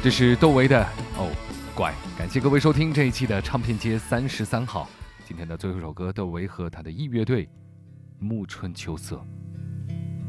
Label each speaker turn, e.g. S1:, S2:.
S1: 这是窦唯的哦怪，感谢各位收听这一期的唱片街33号。今天的最后一首歌，窦唯和他的E乐队《暮春秋色》。